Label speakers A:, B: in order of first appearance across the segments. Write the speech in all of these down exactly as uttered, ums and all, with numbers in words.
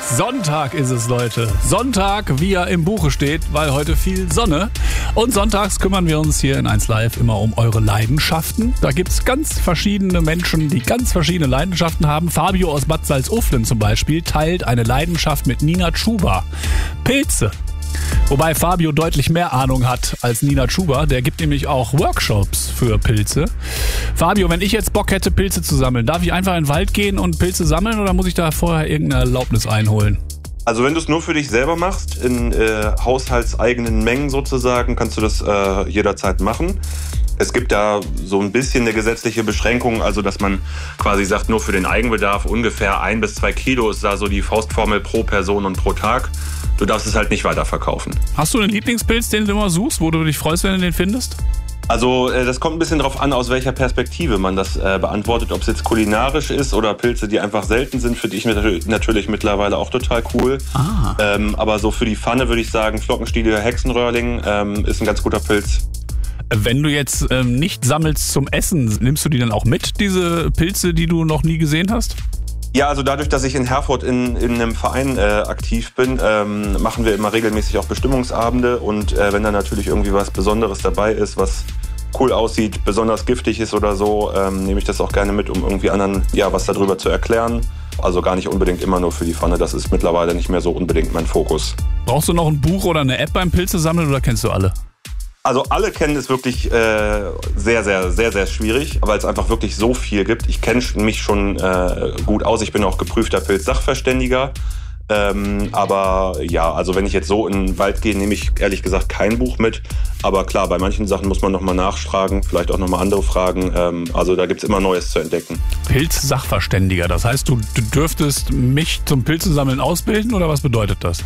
A: Sonntag ist es, Leute. Sonntag, wie er im Buche steht, weil heute viel Sonne. Und sonntags kümmern wir uns hier in eins Live immer um eure Leidenschaften. Da gibt's ganz verschiedene Menschen, die ganz verschiedene Leidenschaften haben. Fabio aus Bad Salzuflen zum Beispiel teilt eine Leidenschaft mit Nina Chuba. Pilze. Wobei Fabio deutlich mehr Ahnung hat als Nina Chuba. Der gibt nämlich auch Workshops für Pilze. Fabio, wenn ich jetzt Bock hätte, Pilze zu sammeln, darf ich einfach in den Wald gehen und Pilze sammeln oder muss ich da vorher irgendeine Erlaubnis einholen?
B: Also wenn du es nur für dich selber machst, in äh, haushaltseigenen Mengen sozusagen, kannst du das äh, jederzeit machen. Es gibt da so ein bisschen eine gesetzliche Beschränkung, also dass man quasi sagt, nur für den Eigenbedarf ungefähr ein bis zwei Kilo ist da so die Faustformel pro Person und pro Tag. Du darfst es halt nicht weiterverkaufen.
A: Hast du einen Lieblingspilz, den du immer suchst, wo du dich freust, wenn du den findest?
B: Also äh, das kommt ein bisschen drauf an, aus welcher Perspektive man das äh, beantwortet. Ob es jetzt kulinarisch ist oder Pilze, die einfach selten sind, finde ich natürlich mittlerweile auch total cool.
A: Ah.
B: Ähm, aber so für die Pfanne würde ich sagen, Flockenstieliger Hexenröhrling ähm, ist ein ganz guter Pilz.
A: Wenn du jetzt ähm, nicht sammelst zum Essen, nimmst du die dann auch mit, diese Pilze, die du noch nie gesehen hast?
B: Ja, also dadurch, dass ich in Herford in, in einem Verein äh, aktiv bin, ähm, machen wir immer regelmäßig auch Bestimmungsabende. Und äh, wenn da natürlich irgendwie was Besonderes dabei ist, was cool aussieht, besonders giftig ist oder so, ähm, nehme ich das auch gerne mit, um irgendwie anderen ja was darüber zu erklären. Also gar nicht unbedingt immer nur für die Pfanne. Das ist mittlerweile nicht mehr so unbedingt mein Fokus.
A: Brauchst du noch ein Buch oder eine App beim Pilze sammeln oder kennst du alle?
B: Also alle kennen es wirklich äh, sehr, sehr, sehr, sehr schwierig, weil es einfach wirklich so viel gibt. Ich kenne mich schon äh, gut aus. Ich bin auch geprüfter Pilz-Sachverständiger. Ähm, aber ja, also wenn ich jetzt so in den Wald gehe, nehme ich ehrlich gesagt kein Buch mit. Aber klar, bei manchen Sachen muss man nochmal nachfragen, vielleicht auch nochmal andere Fragen. Ähm, also da gibt es immer Neues zu entdecken.
A: Pilz-Sachverständiger, das heißt, du, du dürftest mich zum Pilzesammeln ausbilden oder was bedeutet das?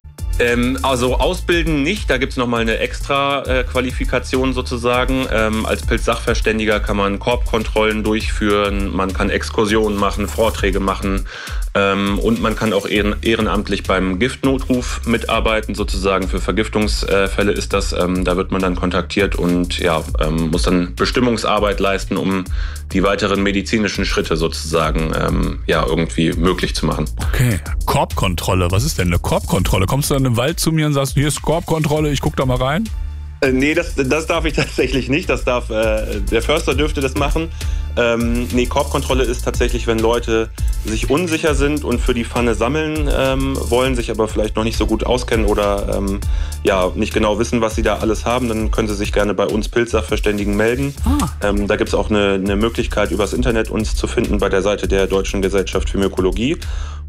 B: Ähm, also ausbilden nicht, da gibt's nochmal eine extra äh, Qualifikation sozusagen. Ähm, als Pilz-Sachverständiger kann man Korbkontrollen durchführen, man kann Exkursionen machen, Vorträge machen ähm, und man kann auch ehren, ehrenamtlich beim Giftnotruf mitarbeiten, sozusagen für Vergiftungsfälle ist das. Ähm, da wird man dann kontaktiert und ja, ähm, muss dann Bestimmungsarbeit leisten, um die weiteren medizinischen Schritte sozusagen ähm, ja, irgendwie möglich zu machen.
A: Okay, Korbkontrolle, was ist denn eine Korbkontrolle? Kommst du dann im Wald zu mir und sagst, hier ist Korbkontrolle, ich guck da mal rein?
B: Äh, nee, das, das darf ich tatsächlich nicht. Das darf, äh, der Förster dürfte das machen. Ähm, nee, Korbkontrolle ist tatsächlich, wenn Leute sich unsicher sind und für die Pfanne sammeln ähm, wollen, sich aber vielleicht noch nicht so gut auskennen oder ähm, ja, nicht genau wissen, was sie da alles haben, dann können sie sich gerne bei uns Pilzsachverständigen melden.
A: Ah.
B: Ähm, da gibt es auch eine, eine Möglichkeit, übers Internet uns zu finden bei der Seite der Deutschen Gesellschaft für Mykologie.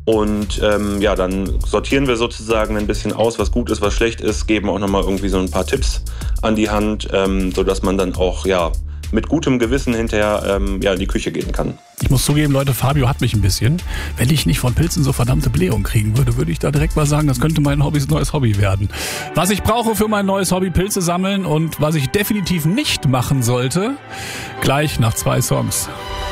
B: Und ähm, ja, dann sortieren wir sozusagen ein bisschen aus, was gut ist, was schlecht ist, geben auch nochmal irgendwie so ein paar Tipps an die Hand, ähm, sodass man dann auch ja mit gutem Gewissen hinterher ähm, ja, in die Küche gehen kann.
A: Ich muss zugeben, Leute, Fabio hat mich ein bisschen. Wenn ich nicht von Pilzen so verdammte Blähung kriegen würde, würde ich da direkt mal sagen, das könnte mein Hobbys neues Hobby werden. Was ich brauche für mein neues Hobby, Pilze sammeln und was ich definitiv nicht machen sollte, gleich nach zwei Songs.